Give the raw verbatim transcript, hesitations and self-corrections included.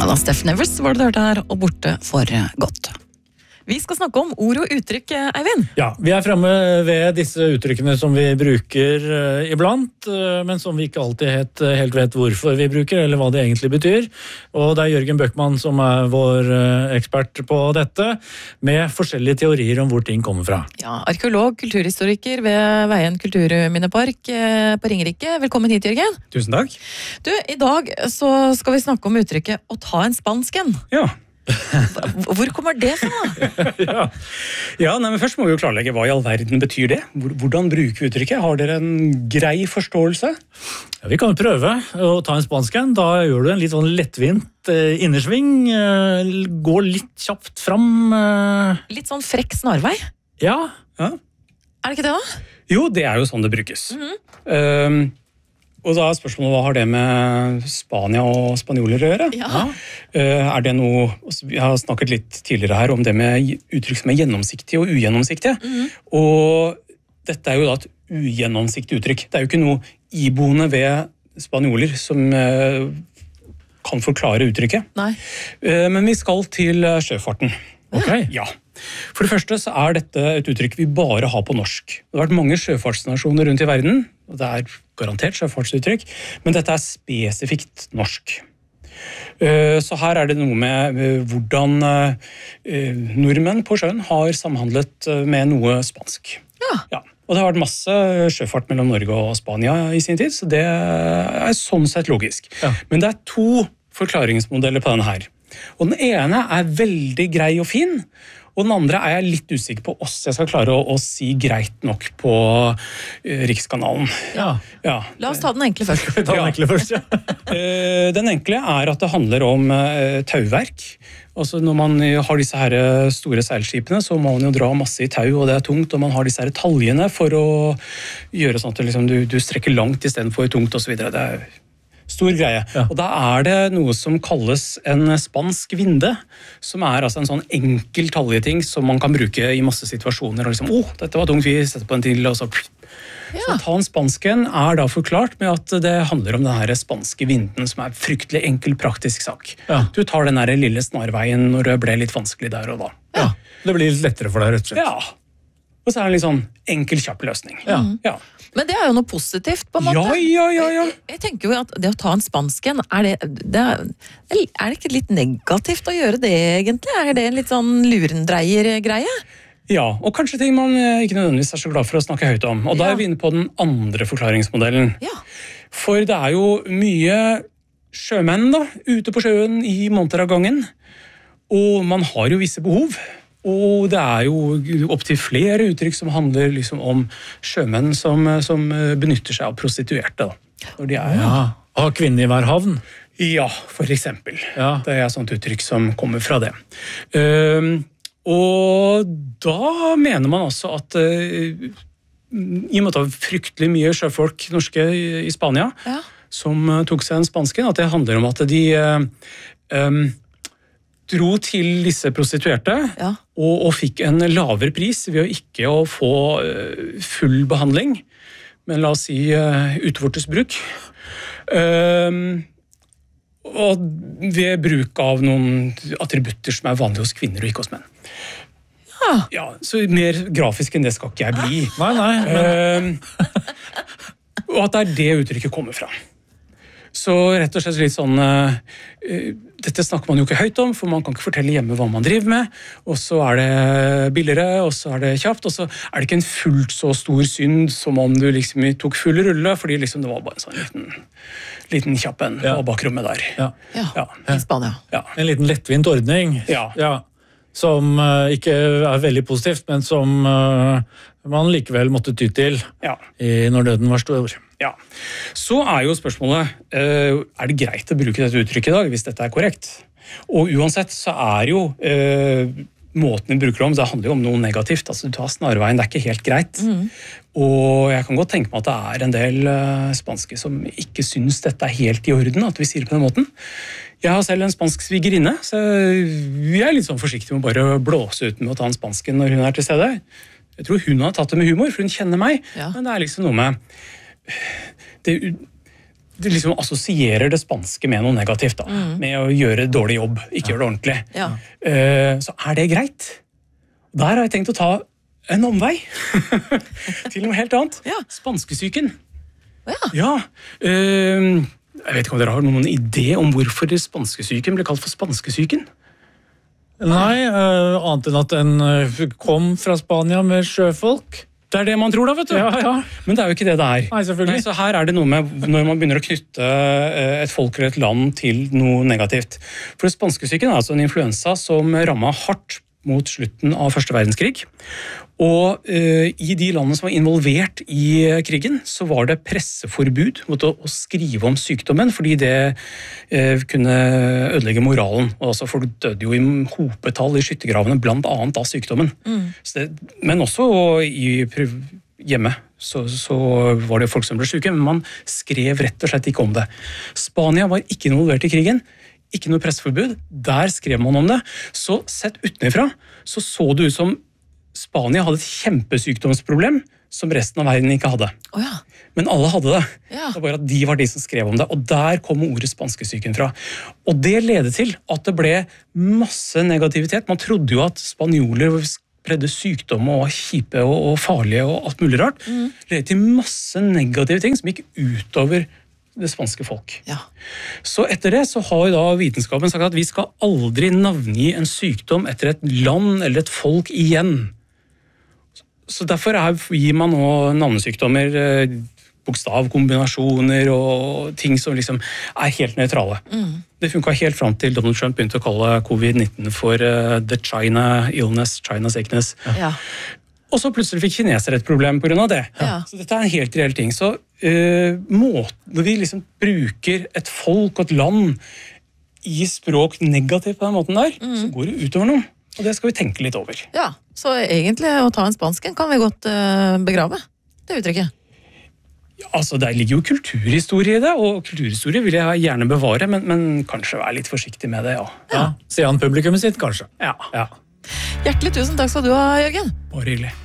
da Steff Nevers var det du hørte her, og borte for godt. Vi skal snakke om ord og uttrykk, Eivind. Ja, vi er fremme ved disse uttrykkene som vi bruker uh, iblant, uh, men som vi ikke alltid helt, helt vet hvorfor vi bruker, eller hva det egentlig betyr. Og det er Jørgen Bøckmann som er vår uh, ekspert på dette, med forskjellige teorier om hvor ting kommer fra. Ja, arkeolog, kulturhistoriker ved Veien Kulturminnepark uh, på Ringerike. Velkommen hit, Jørgen. Tusen takk. Du, i dag så skal vi snakke om uttrykket å ta en spansken. Ja. Hvor kommer det fra? ja, ja nei, men først må vi jo klarlegge hva i all verden betyr det. Hvordan bruker vi uttrykket? Har dere en grei forståelse? Ja, vi kan jo prøve å ta en spansken. Da gjør du en litt sånn lettvint eh, innersving. Eh, går litt kjapt fram. Eh. Litt sånn frekk snarvei? Ja. ja. Er det ikke det da? Jo, det er jo sånn det brukes. Mm-hmm. Um, Og da er spørsmålet, hva har det med Spania og spanjoler å gjøre? Ja. Er det noe, vi har snakket litt tidligere her om det med uttrykk som er gjennomsiktige og ugjennomsiktige. Mm. Og dette er jo da et ugjennomsiktig uttrykk. Det er jo ikke noe iboende ved spanjoler som kan forklare uttrykket. Nei. Men vi skal til sjøfarten. Ok. Ja. For det første så er dette et uttrykk vi bare har på norsk. Det har vært mange sjøfartsnasjoner rundt i verden, og det er garantert sjøfartsuttrykk, men dette er spesifikt norsk. Så her er det noe med hvordan nordmenn på sjøen har samhandlet med noe spansk. Ja. Ja. Og det har vært masse sjøfart mellom Norge og Spania i sin tid, så det er sånn sett logisk. Ja. Men det er to forklaringsmodeller på denne her. Og den ene er veldig grei og fin, og den andre er jeg litt usikker på oss. Jeg skal klare å, å si greit nok på uh, Rikskanalen. Ja. Ja. La oss ta den enkle først. Ta den enkle først, ja. uh, den enkle er at det handler om uh, tauverk. Altså når man har disse her store seilskipene, så må man jo dra masse i tau, og det er tungt, og man har disse her taljene for å gjøre sånn at liksom, du, du strekker langt i stedet for tungt, og så videre. Det er stor greie. Ja. Og da er det noe som kalles en spansk vinde, som er altså en sånn enkel taljeting som man kan bruke i masse situasjoner. Og liksom, åh, oh, dette var tungt, vi setter på en til, og så... Ja. Så ta en spansken er da forklart med at det handler om den her spanske vinden, som er en fryktelig enkel, praktisk sak. Ja. Du tar den her lille snarveien når det ble litt vanskelig der og da. Ja. Det blir litt lettere for deg, rett og slett. Ja. Og så er det en litt sånn enkel, kjapp løsning. Ja. Ja. Men det er jo noe positivt, på en måte. Ja, ja, ja, ja. Jeg, jeg tenker jo at det å ta en spansken, er det, det, er det ikke litt negativt å gjøre det, egentlig? Er det en litt sånn lurendreier-greie? Ja, og kanskje ting man ikke nødvendigvis er så glad for å snakke høyt om. Og da er vi inne på den andre forklaringsmodellen. Ja. For det er jo mye sjømenn da, ute på sjøen i måneder av gangen, og man har jo visse behov. Og det er jo opp til flere uttrykk som handler liksom om sjømenn som, som benytter seg av prostituerte. Da, når de er, Ja, ha kvinne i hver havn. Ja, for eksempel. Ja. Det er et sånt uttrykk som kommer fra det. Um, og da mener man altså at uh, i og med at det var fryktelig mye sjøfolk norske i, i Spania, Ja. som uh, tok seg en spansken, at det handler om at de uh, um, dro til disse prostituerte, Ja. og, og fikk en lavere pris ved å ikke å få uh, full behandling, men la oss si uh, utvortes bruk. Um, og ved bruk av noen attributter som er vanlige hos kvinner og ikke hos menn. Ja. Ja, så mer grafisk enn det skal ikke jeg bli. Nei, nei. Men... Um, og at det er det uttrykket kommer fra. Så rett og slett litt sånn, uh, dette snakker man jo ikke høyt om, for man kan ikke fortelle hjemme hva man driver med, og så er det billigere, og så er det kjapt, og så er det ikke en fullt så stor synd som om du liksom tok full rulle, fordi liksom det var bare en sånn liten, liten kjapp en Ja. på bakrommet der. Ja. Ja. Ja. I Spania. Ja. En liten lettvint ordning. Ja. Ja. Som uh, ikke er veldig positivt, men som uh, man likevel måtte ty til Ja. i, når døden var stor. Ja. Så er jo spørsmålet, uh, er det greit å bruke dette uttrykket i dag, hvis dette er korrekt? Og uansett så er jo uh, måten vi bruker det om, det handler jo om noe negativt. Altså du tar snarveien, det er ikke helt greit. Mm. Og jeg kan godt tenke meg at det er en del uh, spanske som ikke synes dette er helt i orden, at vi sier det på den måten. Jeg har selv en spansk svigerinne, så vi er litt sånn forsiktige med å bare blåse ut med å ta en spansken når hun er til stede. Jeg tror hun har tatt det med humor, for hun kjenner meg, Ja. men det er liksom noe med det, du liksom assosierer det spanske med noe negativt, da. Mm. Med å gjøre dårlig jobb, ikke ja. gjøre det ordentlig. Ja. Uh, så er det greit. Der har jeg tenkt å ta en omvei til noe helt annet. Ja. Spanskesyken. Ja. Ja. Uh, jeg vet ikke om dere har noen idé om hvorfor spanskesyken ble kalt for spanskesyken? Nei, uh, annet enn at den uh, kom fra Spania med sjøfolk. Det er det man tror da, vet du. Ja, ja. Men det er jo ikke det det er. Nei, selvfølgelig. Nei, så her er det noe med når man begynner å knytte et folk eller et land til noe negativt. For spanskesyken er altså en influensa som rammet hardt mot slutten av første verdenskrig. Og uh, i de landene som var involvert i krigen, så var det presseforbud mot å, å skrive om sykdommen, fordi det uh, kunne ødelegge moralen. Og altså, folk døde jo i hopetall i skyttergravene, blant annet av sykdommen. Mm. Så det, men også i hjemme så, så var det folk som ble syke, men man skrev rett og slett ikke om det. Spania var ikke involvert i krigen, ikke noe presseforbud, der skrev man om det. Så sett utenfra, så så det ut som Spania hadde et kjempesykdomsproblem som resten av verden ikke hadde. Oh ja. Men alle hadde det. Ja. Det var bare at de var de som skrev om det, og der kom ordet spanskesyken fra. Og det ledet til at det ble masse negativitet. Man trodde jo at spanjoler spredde sykdom og kjipe og, og farlige og alt mulig rart. Mm. Det ledet til masse negative ting som gikk utover det spanske folk. Ja. Så etter det så har da vitenskapen sagt at vi skal aldri navngi en sykdom etter et land eller et folk igjen. Så derfor er, gir man nå navnesykdommer, bokstavkombinasjoner og ting som liksom er helt nøytrale. Mm. Det funket helt frem til Donald Trump begynte å kalle covid nitten for uh, the China illness, China sickness. Ja. Og så plutselig fikk kinesere et problem på grunn av det. Ja. Så dette er en helt reell ting. Så uh, måten, når vi liksom bruker et folk og et land i språk negativt på den måten der, mm. så går det utover noe. Og det skal vi tenke litt over. Ja, så egentlig å ta en spansken kan vi godt uh, begrave. Det uttrykket. Ja, altså, der ligger jo kulturhistorie i det, og kulturhistorie vil jeg gjerne bevare, men, men kanskje være litt forsiktig med det, ja. Ja, se an publikummet sitt, kanskje. Ja. Ja. Hjertelig tusen takk skal du ha, Jørgen. Bare hyggelig.